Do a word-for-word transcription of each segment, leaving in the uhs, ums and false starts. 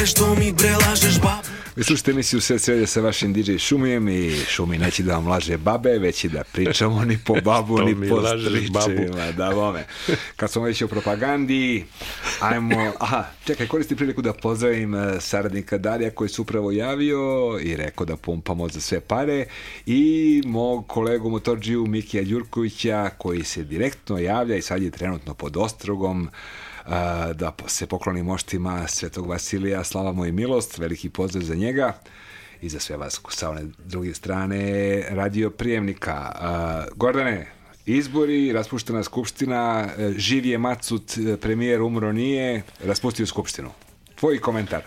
Što mi bre lažeš bab? Vi slušate emisiju Sve srede sa vašim di džej Šumijem i Šumi neće da vam laže babe, već i da pričamo ni po babu, ni po stričevima. Da, bome. Kad smo već o propagandi, ajmo... Aha, čekaj, koristim priliku da pozdravim saradnika Darija koji se upravo javio i rekao da pumpamo za sve pare, i mog kolegu motorđiju Mikija Đurkovića koji se direktno javlja i sad je trenutno pod ostrogom, da se pokloni moštima Svetog Vasilija, slava mu i milost, veliki pozdrav za njega i za sve vas sa one druge strane radio prijemnika. Gordane, izbori, raspuštena skupština, živ je Macut, premijer umro nije, raspustio skupštinu. Tvoj komentar?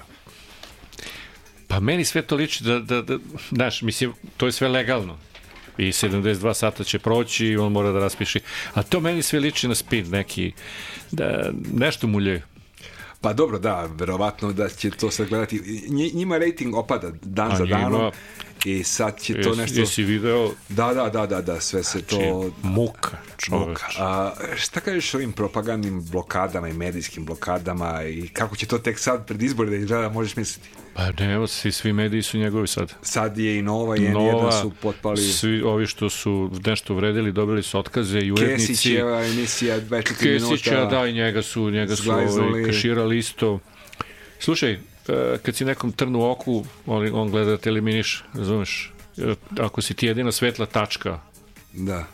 Pa meni sve to liči da, da, da, znaš, mislim, to je sve legalno i sedamdeset dva sata će proći i on mora da raspiši. A to meni sve liči na spin neki, da nešto muljaju. Pa dobro, da, verovatno da će to sad gledati. Njima rating opada dan A za njima... danom i sad će to Jes, nešto... Jesi video? Da, da, da, da, da sve se znači, to... Muka, čoveč. A, šta kažeš o ovim propagandnim blokadama i medijskim blokadama i kako će to tek sad pred izbori da izgleda, možeš misliti? Pa ne, evo, svi, svi mediji su njegovi sad. Sad je i Nova i N jedan su potpali... Svi ovi što su nešto vredili, dobili su otkaze i urednici. Kesićeva emisija dvadeset četiri minuta. Kesića, da, i njega su, njega su ovaj, kaširali isto. Slušaj, kad si nekom trnu u oku, on, on gleda da te eliminiš, razumeš? Ako si ti jedina svetla tačka, da,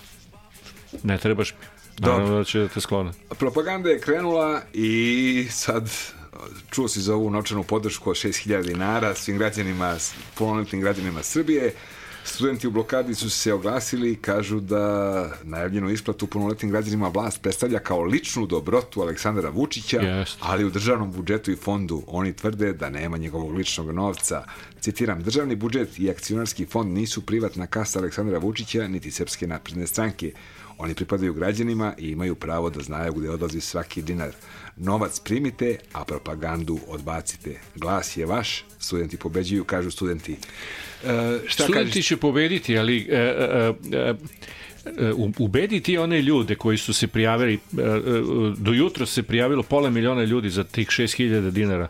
ne trebaš mi. Naravno da će da te sklone. Propaganda je krenula i sad čuo si za ovu novčanu podršku od šest hiljada dinara svim građanima, punoletnim građanima Srbije. Studenti u blokadi su se oglasili i kažu da najavljenu isplatu punoletnim građanima vlast predstavlja kao ličnu dobrotu Aleksandra Vučića, yes. ali u državnom budžetu i fondu oni tvrde da nema njegovog ličnog novca. Citiram, državni budžet i akcionarski fond nisu privatna kasa Aleksandra Vučića niti Srpske napredne stranke. Oni pripadaju građanima i imaju pravo da znaju gde odlazi svaki dinar. Novac primite, a propagandu odbacite. Glas je vaš, studenti pobeđuju, kažu studenti. E, šta studenti kažeš? će pobediti, ali e, e, e, e, ubediti one ljude koji su se prijavili, e, do jutra se prijavilo pola miliona ljudi za tih šest hiljada dinara.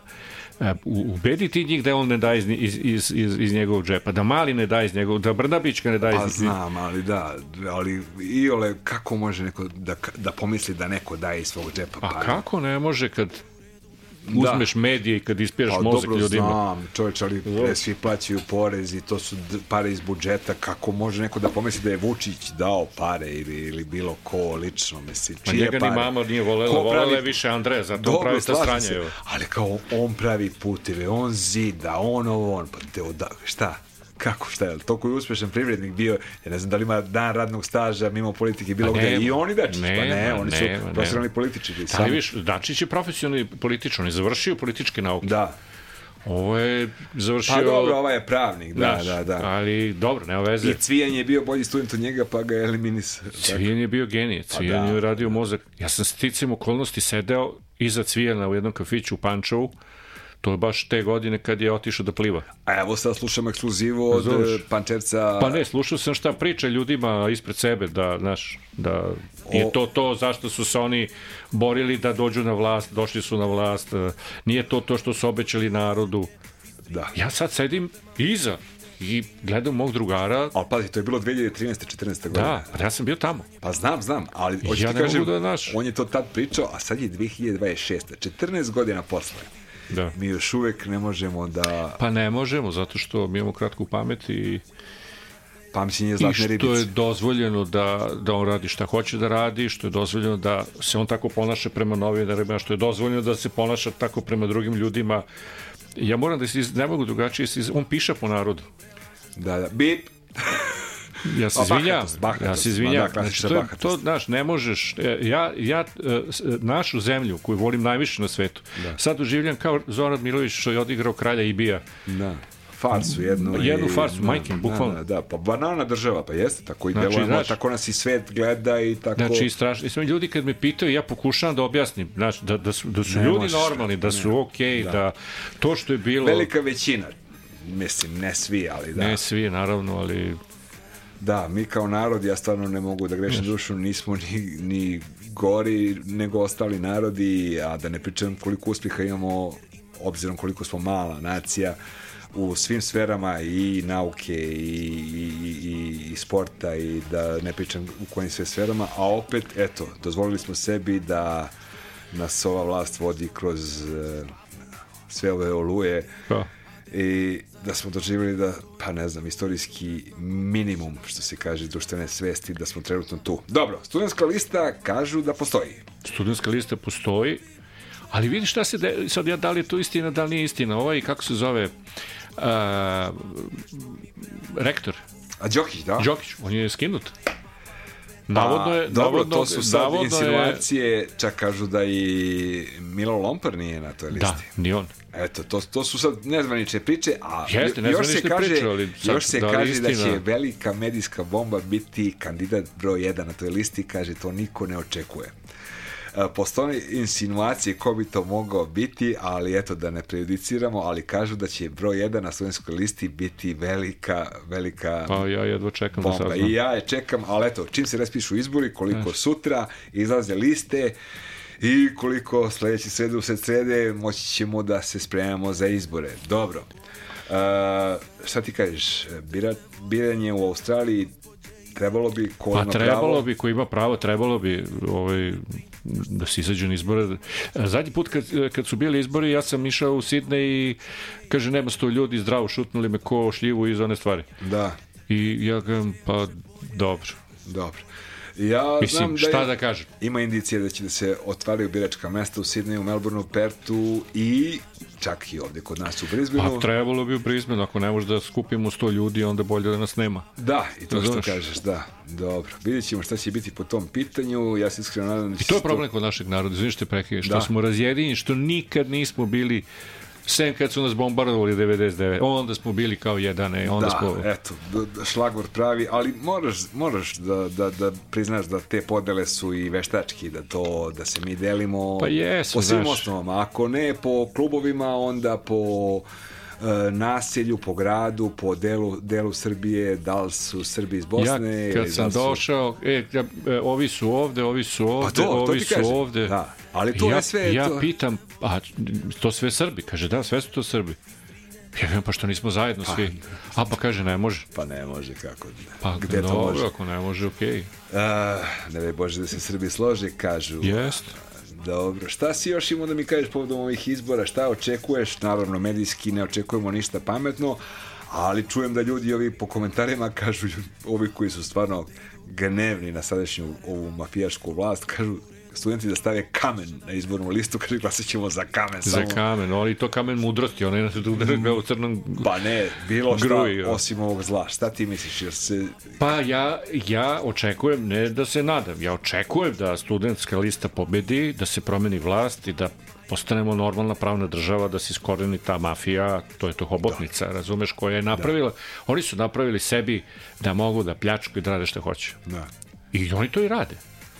Ubediti njih da on ne daje iz, iz, iz, iz njegovog džepa, da Mali ne daje iz njegovog, da Brnabićka ne daje pa iz... Pa znam, ali da, ali iole, kako može neko da, da pomisli da neko daje iz svog džepa? A pa, kako ne može kad uzmeš da. medije i kad ispiraš pa, mozak dobro, ljudima? Znam, čovječ, ali pre svi plaćaju porez i to su pare iz budžeta, kako može neko da pomisli da je Vučić dao pare ili, ili bilo ko lično, mislim, pa čije njega pare? Ni mama nije volela, volela je više Andreja, zato dobro, on pravi ta stranja. Ali kao on pravi puteve, on zida, on ovo, on, pa te oda, šta? Kako, šta je, toliko je uspešan privrednik bio, ja ne znam da li ima dan radnog staža mimo politike bilo pa gde, i oni Dačić, pa ne, oni su profesionalni političari. Ali viš, Dačić je profesionalni političar, on je završio političke nauke. Da. Ovo je završio... Pa dobro, ovaj je pravnik, da, naš, da, da. Ali dobro, nema veze. I Cvijan je bio bolji student od njega, pa ga je eliminisao. Cvijan je bio genije, Cvijan pa da. je radio mozak. Ja sam sticam okolnosti sedeo iza Cvijana u jednom kafiću u Pančevu. To je baš te godine kad je otišao da pliva. A evo sad slušam ekskluzivu od Zovš. Pančevca. Pa ne, slušao sam šta priča ljudima ispred sebe, da, znaš, da je to to zašto su se oni borili da dođu na vlast, došli su na vlast, nije to to što su obećali narodu. Da. Ja sad sedim iza i gledam mog drugara. Ali pazi, to je bilo dve hiljade trinaeste četrnaeste godine. Da, pa ja sam bio tamo. Pa znam, znam, ali hoću ja ti kažem, da naš... on je to tad pričao, a sad je dve hiljade dvadeset šeste četrnaest godina posle. Da. Mi još uvek ne možemo da... Pa ne možemo, zato što mi imamo kratku pamet i... Pamćenje zlatne ribice. I što je dozvoljeno da, da on radi šta hoće da radi, što je dozvoljeno da se on tako ponaša prema novinarima, što je dozvoljeno da se ponaša tako prema drugim ljudima. Ja moram da se, ne mogu drugačije, on piša po narodu. Da, da, bip! Ja se izvinjam, ja se izvinjam. Znači, to, je, to, znaš, ne možeš, ja, ja našu zemlju, koju volim najviše na svetu, da. sad doživljam kao Zoran Milović što je odigrao kralja Ibija. Da. Farsu jednu. Jednu farsu, majke, bukvalno. Da, da, pa banalna država, pa jeste, tako i znači, delujemo, znaš, tako nas i svet gleda i tako... Znači, strašno. I sve ljudi kad me pitaju, ja pokušavam da objasnim, znači, da, da su, da su ljudi možeš, normalni, da su okej, okay, da. da to što je bilo... Velika većina, mislim, ne svi, ali da. Ne svi, naravno, ali... Da, mi kao narod, ja stvarno ne mogu da grešim dušu, nismo ni, ni gori nego ostali narodi, a da ne pričam koliko uspjeha imamo obzirom koliko smo mala nacija, u svim sferama i nauke i, i, i, i sporta i da ne pričam u kojim sve sferama, a opet, eto, dozvolili smo sebi da nas ova vlast vodi kroz uh, sve ove oluje pa. I da smo doživjeli da, pa ne znam, istorijski minimum, što se kaže, društvene svesti, da smo trenutno tu. Dobro, studentska lista kažu da postoji. Studentska lista postoji, ali vidi šta se, de, sad ja, da li je to istina, da li nije istina, ovaj, kako se zove, uh, rektor. A Đokić, da? Đokić, on je skinut. Navodno je, A, dobro, navodno, to su sad insinuacije, je... čak kažu da i Milo Lompar nije na toj listi. Da, ni on. Eto, to, to su sad nezvanične priče, a Jeste, još se kaže, priče, ali sad, još se da kaže da istina. će velika medijska bomba biti kandidat broj jedan na toj listi, kaže, to niko ne očekuje. Postoje insinuacije ko bi to mogao biti, ali eto, da ne prejudiciramo, ali kažu da će broj jedan na studentskoj listi biti velika, velika pa ja jedva čekam bomba. Da saznam. I ja je čekam, ali eto, čim se raspišu izbori, koliko Eš. sutra izlaze liste i koliko sledeće srede u sred srede moći ćemo da se spremamo za izbore. Dobro. Uh, šta ti kažeš? Bira, biranje u Australiji trebalo bi ko pa ima trebalo pravo? bi, ko ima pravo, trebalo bi ovaj, da se izađu na izbore. Zadnji put kad, kad su bili izbori, ja sam išao u Sidney i kaže, nema sto ljudi zdravo, šutnuli me ko šljivu iz one stvari. Da. I ja gledam, pa dobro. Dobro. Ja Mislim, znam da šta je, da kažem? ima indicije da će da se otvaraju biračka mesta u Sidneju, Melbourneu, Pertu i čak i ovde kod nas u Brisbaneu. Pa trebalo bi u Brisbaneu, ako ne može da skupimo sto ljudi, onda bolje da nas nema. Da, i to što Znaš. kažeš, da. Dobro, vidjet ćemo šta će biti po tom pitanju, ja se iskreno nadam da će... I to je sto... problem kod našeg naroda, izvini što prekije, što Da. smo razjedinjeni, što nikad nismo bili, sem kad su nas bombardovali devedeset devet, onda smo bili kao jedane, onda Da, smo... eto, šlagvor pravi, ali moraš, moraš da, da, da priznaš da te podele su i veštački, da to, da se mi delimo Pa jesu, po svim znaš. osnovama. Ako ne po klubovima, onda po e, naselju, po gradu, po delu, delu Srbije, da li su Srbi iz Bosne. Ja kad sam su... došao, e, ja, e, ovi su ovde, ovi su ovde, Pa to, to ovi ti su kažem. ovde. Da, ali to ja, je sve... Ja to... pitam, a to sve Srbi? Kaže, da, sve su to Srbi. Ja vem, pa što nismo zajedno Pa, svi? A pa kaže, ne može. Pa ne može, kako. Pa gde to dobro, može? ako ne može, okej. Okay. Ne daj Bože da se Srbi slože, kažu. Jest. Dobro, šta si još imao da mi kažeš povodom ovih izbora, šta očekuješ? Naravno, medijski ne očekujemo ništa pametno, ali čujem da ljudi ovi po komentarima kažu, ovi koji su stvarno gnevni na sadašnju ovu mafijašku vlast, kažu studenti da stave kamen na izbornu listu, kaže glasat ćemo za kamen. Za samo... kamen, ali to kamen mudrosti, ona je na u crnom Pa ne, bilo šta gruji, ja. osim ovog zla. Šta ti misliš? Jer se... Pa ja, ja očekujem, ne da se nadam, ja očekujem da studentska lista pobedi, da se promeni vlast i da postanemo normalna pravna država, da se iskoreni ta mafija, to je to hobotnica, da. Razumeš, koja je napravila, da. Oni su napravili sebi da mogu da pljačku i da rade što hoće. Da. I oni to i rade.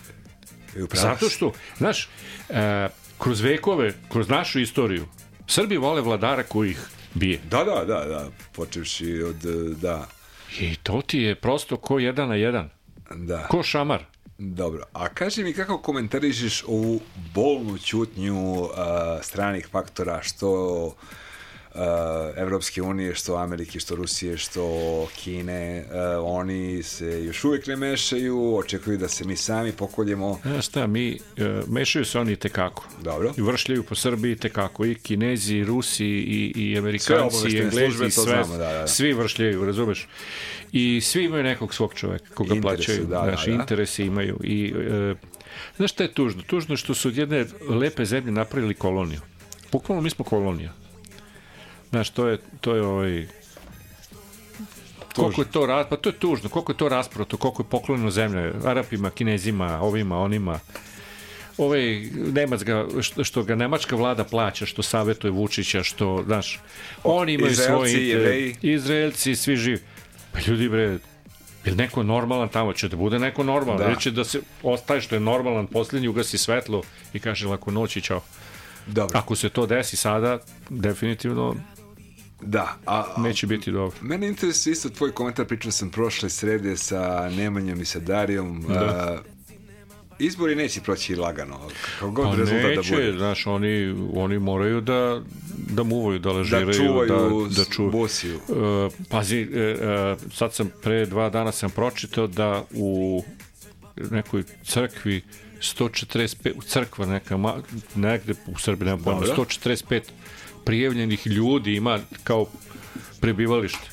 Zato što, znaš, e, kroz vekove, kroz našu istoriju, Srbi vole vladara koji ih bije. Da, da, da, da, počevši od, da. I to ti je prosto ko jedan na jedan. Da. Ko šamar. Dobro, a kaži mi kako komentarišeš ovu bolnu ćutnju uh, stranih faktora, što uh, Evropske unije, što Amerike, što Rusije, što Kine, uh, oni se još uvijek ne mešaju, očekuju da se mi sami pokoljemo. Znaš šta, mi, uh, mešaju se oni tekako. Dobro. I vršljaju po Srbiji tekako. I Kinezi, i Rusi, i, i Amerikanci, i Englezi, sve, znamo, da, da. svi vršljaju, razumeš? I svi imaju nekog svog čoveka koga Interesi, plaćaju. da, Znaš, da, da. interesi imaju. I, uh, znaš šta je tužno? Tužno je što su od jedne lepe zemlje napravili koloniju. Bukvalno mi smo kolonija. Znaš, to je, to je ovaj... Koliko je to, ras... pa to je tužno, koliko je to rasproto, koliko je poklonjeno zemlje, Arapima, Kinezima, ovima, onima. Ovaj Nemac ga, što, što ga nemačka vlada plaća, što savjetuje Vučića, što, znaš, oni imaju Izraelci, svoje... Jevreji. Izraelci, svi živi. Pa ljudi, bre, je neko normalan tamo, će da bude neko normalan, Da. neće da se ostaje što je normalan, posljednji ugasi svetlo i kaže lako noć i čao. Dobro. Ako se to desi sada, definitivno Da, a, a neće biti dobro. mene interesuje isto tvoj komentar, pričao sam prošle srede sa Nemanjom i sa Darijom. Da. Uh, izbori neće proći lagano, kako god pa rezultat neće, da bude. Znaš, oni, oni moraju da, da muvaju, da lažiraju, da čuvaju, da, da čuvaju. busiju. Uh, pazi, uh, sad sam pre dva dana sam pročitao da u nekoj crkvi sto četrdeset pet, crkva neka, negde u Srbiji, nema pojma, sto četrdeset pet prijavljenih ljudi ima kao prebivalište.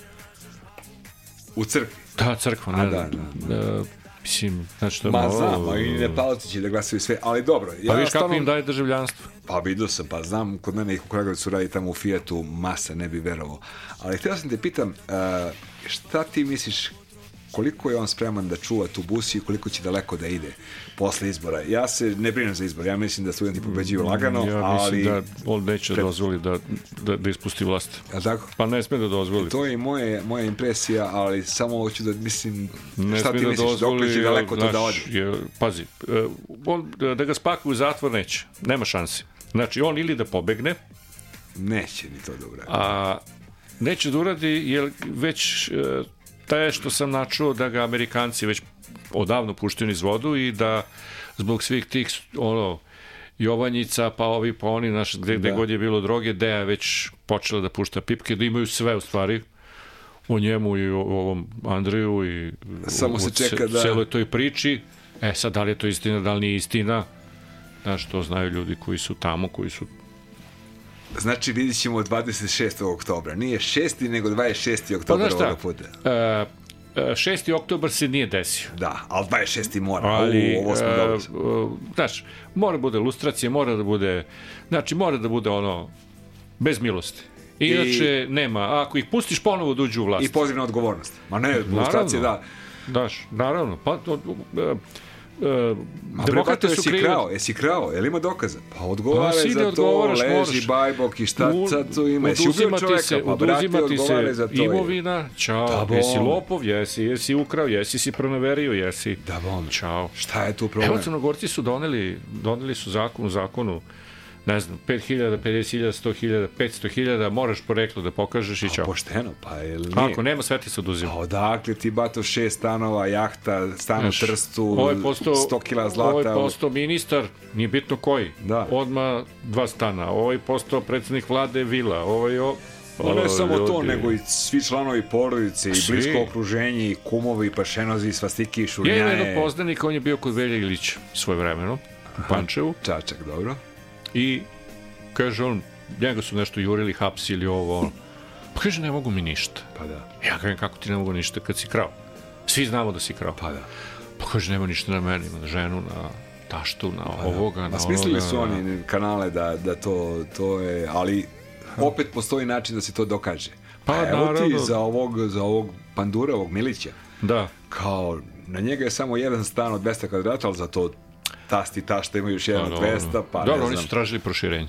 U crkvi? Da, crkva, ne A, da, da, da. Uh, mislim, znači to je Ma malo... znam, a i Nepalci će da glasaju sve, ali dobro. Pa ja viš stvarno... kako im daje državljanstvo? Pa vidio sam, pa znam, kod mene ih u Kragujevcu radi tamo u Fijatu masa, ne bi verovao. Ali htio sam te pitam, uh, šta ti misliš, koliko je on spreman da čuva tu busiju i koliko će daleko da ide posle izbora? Ja se ne brinem za izbor, ja mislim da studenti pobeđuju lagano, ja ali... Ja mislim da on neće pred... dozvoli da, da, da ispusti vlast. Ja tako? Pa ne sme da dozvoli. To je i moje, moja impresija, ali samo hoću da mislim, ne šta ti da misliš, dozvoli, dok će daleko naš, to da odi? Je, pazi, on, da ga spakuju u zatvor neće, nema šanse. Znači, on ili da pobegne, neće ni to da uradi. A neće da uradi, jer već taj što sam načuo da ga Amerikanci već odavno puštaju niz vodu i da zbog svih tih ono, Jovanjica, pa ovi, pa oni, naš, gde, gde god je bilo droge, Deja je već počela da pušta pipke, da imaju sve u stvari o njemu i o ovom Andreju i samo se čeka da... celoj toj priči. E sad, da li je to istina, da li nije istina, znaš, to znaju ljudi koji su tamo, koji su... Znači, vidit ćemo dvadeset šestog oktobra. Nije šesti, nego dvadeset šesti oktober pa, ovoga puta. E, šesti oktobar se nije desio. Da, ali dvadeset šesti mora. Ali, U, ovo smo dobro. Uh, znaš, mora da bude lustracija, mora da bude, znači, mora da bude ono, bez milosti. Inače, I, nema. Ako ih pustiš ponovo da uđu u vlast. I poziv na odgovornost. Ma ne, lustracija, da. Daš, naravno. Pa, uh, uh, Ma demokrate su krivi. Krao, jesi krao, je li ima dokaza? Pa odgovara pa, za to, leži moraš. Bajbok i šta sad tu ima. Jesi ubio čoveka, se, pa brate odgovara za to. Imovina, čao, da, jesi lopov, jesi, jesi ukrao, jesi si proneverio, jesi. Da bom, čao. Šta je tu problem? Evo, Crnogorci su doneli, doneli su zakon u zakonu, ne znam, pet hiljada, pedeset hiljada, sto hiljada, petsto hiljada, moraš poreklo da pokažeš i čao. Pošteno, pa je li nije? Ako nema, sve ti se oduzima. A odakle ti bato šest stanova, jahta, stan u Trstu, postao, sto kila zlata. Ovo je postao ministar, nije bitno koji. Da. Odmah dva stana. Ovo je postao predsjednik vlade vila. Ovo je... O... No ne samo ljudi. To, nego i svi članovi porodice, i svi. Blisko okruženje, i kumovi, i pašenozi, i svastiki, i šurnjaje. Ja imam jednog poznanika, on je bio kod Velje Ilića svoje vremeno, u Pančevu. Čačak, dobro. I kaže on, njega su nešto jurili, hapsili ovo, ono. Pa kaže, ne mogu mi ništa. Pa da. Ja kažem, kako ti ne mogu ništa kad si krao? Svi znamo da si krao. Pa da. Pa kaže, nema ništa na meni, na ženu, na taštu, na pa ovoga, da. na ovoga. Smislili su oni kanale da, da to, to je, ali opet postoji način da se to dokaže. Pa, A evo naravno. Ti za ovog, za ovog Pandura, ovog Milića. Da. Kao, na njega je samo jedan stan od dvesta kvadrata, ali za to tasti, tašta imaju još jedan od dvesta, pa dobro, ne oni znam. su tražili proširenje.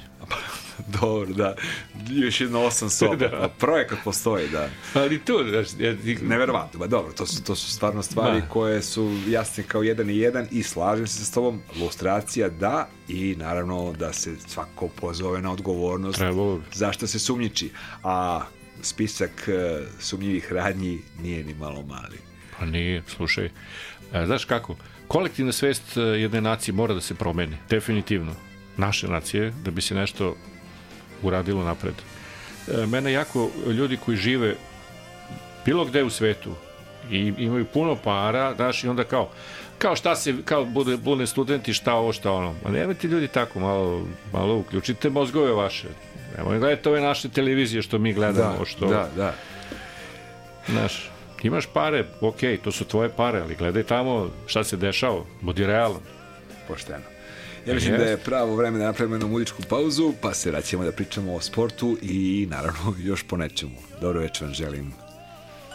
Dobro, da. Još jedno osam soba. Da. Projekat postoji, da. Ali to, znaš, ja... Neverovatno, ba dobro, to su, to su stvarno stvari da. Koje su jasne kao jedan i jedan i slažem se s tobom, lustracija da i naravno da se svako pozove na odgovornost. Trebalo bi. Zašto se sumnjiči. A spisak uh, sumnjivih radnji nije ni malo mali. Pa nije, slušaj. A, znaš kako? Kolektivna svest jedne nacije mora da se promeni, definitivno. Naše nacije, da bi se nešto uradilo napred. E, mene jako ljudi koji žive bilo gde u svetu i imaju puno para, znaš, i onda kao, kao šta se, kao bude, bude studenti, šta ovo, šta ono. Ma nemojte ljudi tako, malo, malo uključite mozgove vaše. Nemoj gledajte ove naše televizije što mi gledamo. Da, što, da, da. Znaš, imaš pare, ok, to su tvoje pare, ali gledaj tamo šta se dešava, budi realan. Pošteno. Ja mislim yes. da je pravo vreme da napravimo jednu muzičku pauzu, pa se vraćamo da pričamo o sportu i naravno još po nečemu. Dobro večer vam želim.